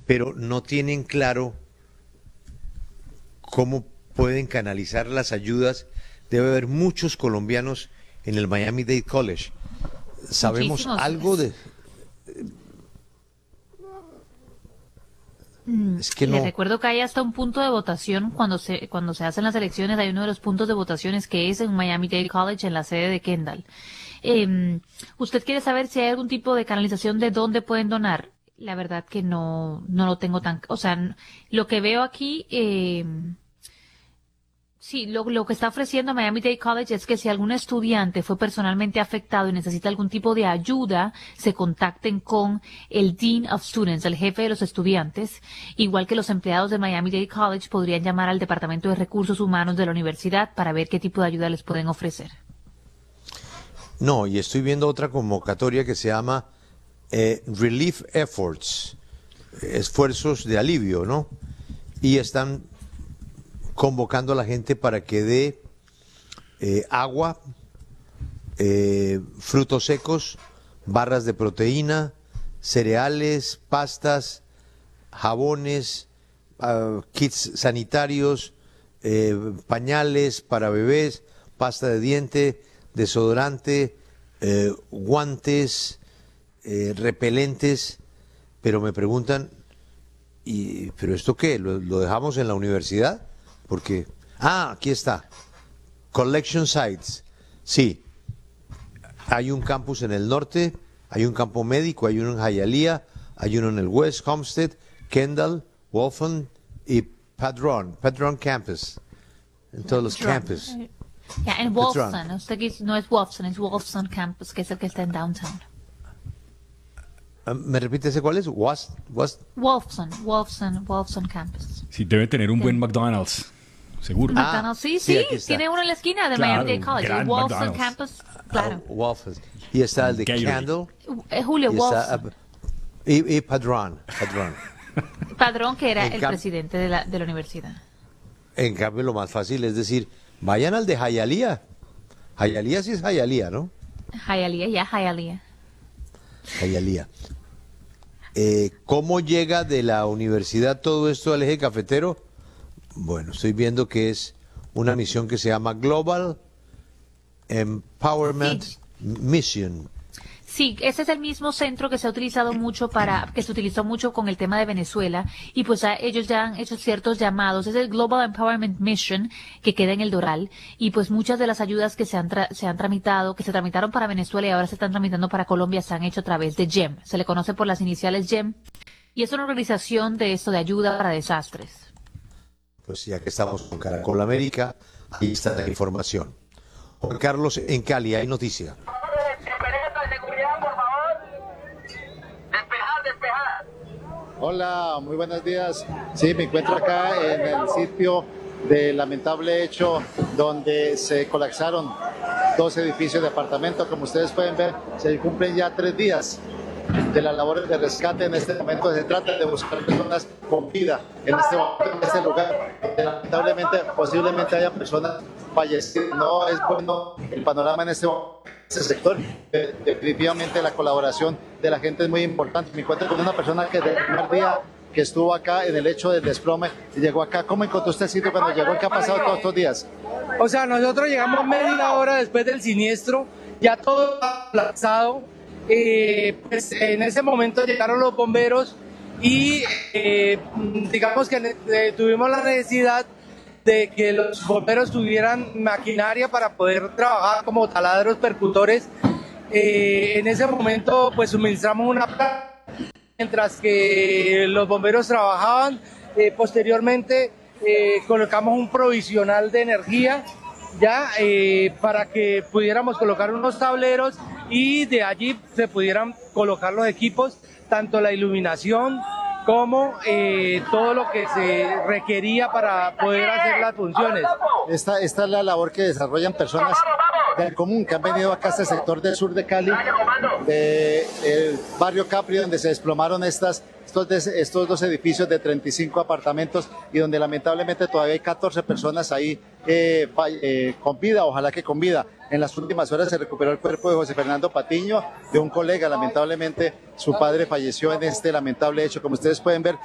pero no tienen claro cómo pueden canalizar las ayudas. Debe haber muchos colombianos en el Miami-Dade College. ¿Sabemos Muchísimos. algo de...? Es que Le no... recuerdo que hay hasta un punto de votación cuando se hacen las elecciones. Hay uno de los puntos de votaciones que es en Miami-Dade College, en la sede de Kendall. ¿Usted quiere saber si hay algún tipo de canalización de dónde pueden donar? La verdad que no lo tengo tan, o sea, lo que veo aquí, sí, lo que está ofreciendo Miami-Dade College es que si algún estudiante fue personalmente afectado y necesita algún tipo de ayuda, se contacten con el Dean of Students, el jefe de los estudiantes, igual que los empleados de Miami-Dade College podrían llamar al Departamento de Recursos Humanos de la universidad para ver qué tipo de ayuda les pueden ofrecer. No, y estoy viendo otra convocatoria que se llama Relief Efforts, esfuerzos de alivio, ¿no? Y están convocando a la gente para que dé agua, frutos secos, barras de proteína, cereales, pastas, jabones, kits sanitarios, pañales para bebés, pasta de diente, desodorante, guantes, repelentes, pero me preguntan, ¿pero esto qué? ¿Lo dejamos en la universidad? Porque, aquí está, Collection Sites, sí, hay un campus en el norte, hay un campo médico, hay uno en Hialeah, hay uno en el West Homestead, Kendall, Waltham y Padron Campus, en todos los campus. Ya, en Wolfson, usted dice, no es Wolfson, es Wolfson Campus, que es el que está en downtown. ¿Me repite ese cuál es? Wolfson Campus. Sí, debe tener un buen McDonald's, seguro. McDonald's, sí, aquí tiene uno en la esquina de Claro, Miami-Dade College, gran el Wolfson McDonald's. Campus, claro. Waffle. Y está el de Gatorade. Candle. Julio Y, está, Wolfson, y Padrón. Padrón, que era En el cam- presidente de la universidad. En cambio, lo más fácil es decir, vayan al de Hialeah. Hialeah sí es Hialeah, ¿no? Hialeah. Hialeah. ¿Cómo llega de la universidad todo esto al eje cafetero? Bueno, estoy viendo que es una misión que se llama Global Empowerment Mission. Sí, ese es el mismo centro que se ha utilizado mucho que se utilizó mucho con el tema de Venezuela, y pues ellos ya han hecho ciertos llamados. Es el Global Empowerment Mission que queda en el Doral, y pues muchas de las ayudas que se han tramitado, que se tramitaron para Venezuela y ahora se están tramitando para Colombia, se han hecho a través de GEM. Se le conoce por las iniciales GEM, y es una organización de ayuda para desastres. Pues ya que estamos con Caracol América, ahí está la información. Juan Carlos, en Cali hay noticia. Hola, muy buenos días. Sí, me encuentro acá en el sitio del lamentable hecho donde se colapsaron dos edificios de apartamentos. Como ustedes pueden ver, se cumplen ya 3 días de las labores de rescate. En este momento se trata de buscar personas con vida en este momento, en este lugar, donde lamentablemente posiblemente haya personas fallecidas. No es bueno el panorama en este sector. Definitivamente la colaboración de la gente es muy importante. Me encuentro con una persona que desde el primer día que estuvo acá en el hecho del desplome y llegó acá. ¿Cómo encontró usted el sitio cuando llegó? ¿Qué ha pasado todos estos días? O sea, nosotros llegamos media hora después del siniestro, ya todo estaba colapsado. Pues en ese momento llegaron los bomberos y digamos que tuvimos la necesidad de que los bomberos tuvieran maquinaria para poder trabajar como taladros percutores. En ese momento pues suministramos una planta mientras que los bomberos trabajaban. Posteriormente colocamos un provisional de energía ya para que pudiéramos colocar unos tableros y de allí se pudieran colocar los equipos, tanto la iluminación como todo lo que se requería para poder hacer las funciones. Esta es la labor que desarrollan personas del común que han venido acá a este sector del sur de Cali, del barrio Capri, donde se desplomaron estos dos edificios de 35 apartamentos y donde lamentablemente todavía hay 14 personas ahí con vida, ojalá que con vida. En las últimas horas se recuperó el cuerpo de José Fernando Patiño, de un colega. Lamentablemente su padre falleció en este lamentable hecho. Como ustedes pueden ver,